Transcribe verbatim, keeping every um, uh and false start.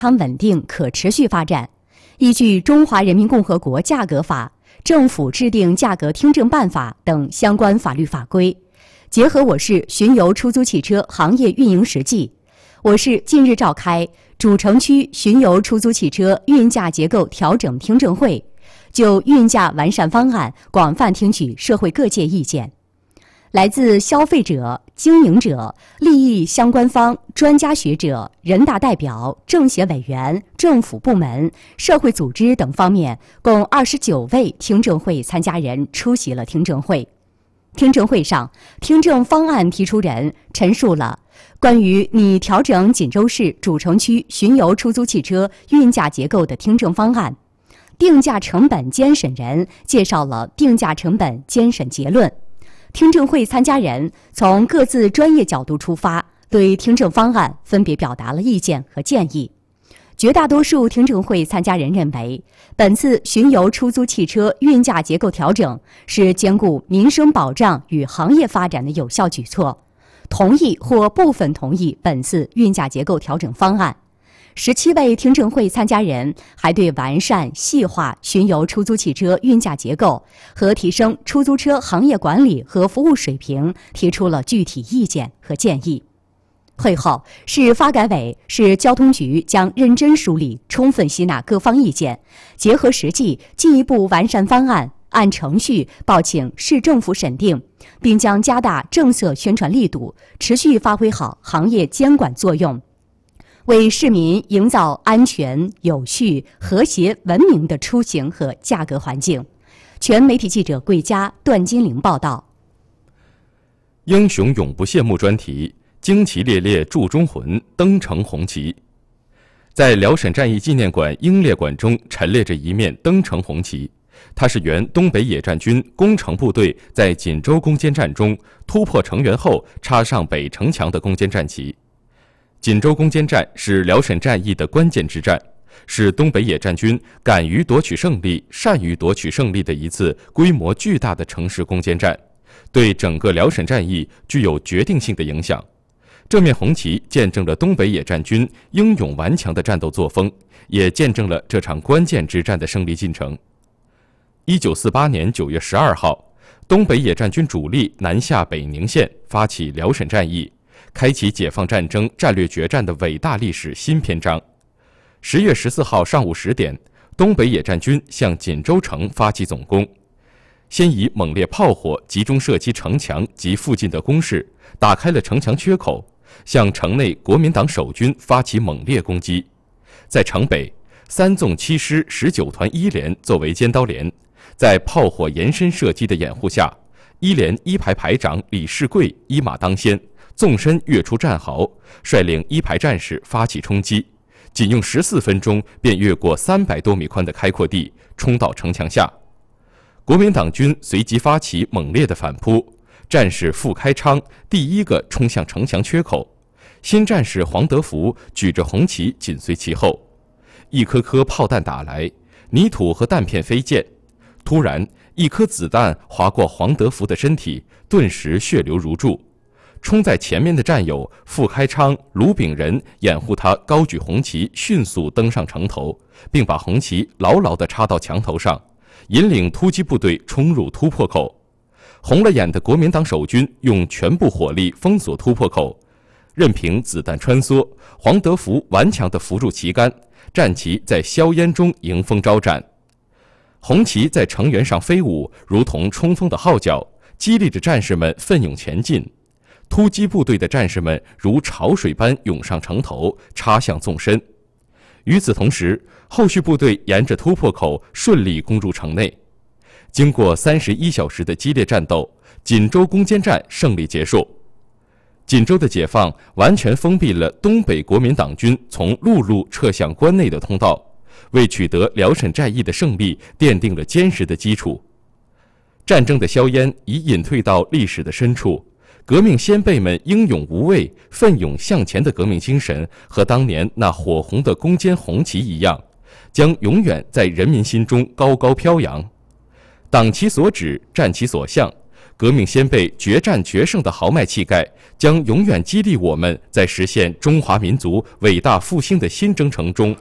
康稳定可持续发展，依据《中华人民共和国价格法》、政府制定价格听证办法等相关法律法规，结合我市巡游出租汽车行业运营实际，我市近日召开主城区巡游出租汽车运价结构调整听证会，就运价完善方案广泛听取社会各界意见。来自消费者、经营者、利益相关方、专家学者、人大代表、政协委员、政府部门、社会组织等方面共二十九位听证会参加人出席了听证会。听证会上，听证方案提出人陈述了关于拟调整锦州市主城区巡游出租汽车运价结构的听证方案。定价成本监审人介绍了定价成本监审结论。听证会参加人从各自专业角度出发，对听证方案分别表达了意见和建议。绝大多数听证会参加人认为，本次巡游出租汽车运价结构调整是兼顾民生保障与行业发展的有效举措，同意或部分同意本次运价结构调整方案。十七位听证会参加人还对完善细化巡游出租汽车运价结构和提升出租车行业管理和服务水平提出了具体意见和建议。会后，市发改委、市交通局将认真梳理、充分吸纳各方意见，结合实际进一步完善方案，按程序报请市政府审定，并将加大政策宣传力度，持续发挥好行业监管作用，为市民营造安全、有序、和谐、文明的出行和价格环境。全媒体记者桂佳、段金玲报道。 英雄永不谢幕专题，旌旗猎猎铸中魂，登城红旗。在辽沈战役纪念馆英烈馆中陈列着一面登城红旗，它是原东北野战军攻城部队在锦州攻坚战中突破城垣后插上北城墙的攻坚战旗。锦州攻坚战是辽沈战役的关键之战，是东北野战军敢于夺取胜利、善于夺取胜利的一次规模巨大的城市攻坚战，对整个辽沈战役具有决定性的影响。这面红旗见证了东北野战军英勇顽强的战斗作风，也见证了这场关键之战的胜利进程。一九四八年九月十二号，东北野战军主力南下北宁县，发起辽沈战役，开启解放战争战略决战的伟大历史新篇章。十月十四号上午十点，东北野战军向锦州城发起总攻，先以猛烈炮火集中射击城墙及附近的工事，打开了城墙缺口，向城内国民党守军发起猛烈攻击。在城北，三纵七师十九团一连作为尖刀连，在炮火延伸射击的掩护下，一连一排排长李世贵一马当先，纵身跃出战壕，率领一排战士发起冲击，仅用十四分钟便越过三百多米宽的开阔地，冲到城墙下。国民党军随即发起猛烈的反扑，战士傅开昌第一个冲向城墙缺口，新战士黄德福举着红旗紧随其后。一颗颗炮弹打来，泥土和弹片飞溅，突然一颗子弹划过黄德福的身体，顿时血流如注。冲在前面的战友傅开昌、卢炳仁掩护他高举红旗迅速登上城头，并把红旗牢牢地插到墙头上，引领突击部队冲入突破口。红了眼的国民党守军用全部火力封锁突破口，任凭子弹穿梭，黄德福顽强地扶住旗杆，战旗在硝烟中迎风招展。红旗在城垣上飞舞，如同冲锋的号角，激励着战士们奋勇前进。突击部队的战士们如潮水般涌上城头，插向纵深。与此同时，后续部队沿着突破口顺利攻入城内。经过三十一小时的激烈战斗，锦州攻坚战胜利结束。锦州的解放完全封闭了东北国民党军从陆路撤向关内的通道，为取得辽沈战役的胜利奠定了坚实的基础。战争的硝烟已隐退到历史的深处，革命先辈们英勇无畏、奋勇向前的革命精神，和当年那火红的攻坚红旗一样，将永远在人民心中高高飘扬。党其所指，战其所向， 革命先辈决战决胜的豪迈气概，将永远激励我们在实现中华民族伟大复兴的新征程中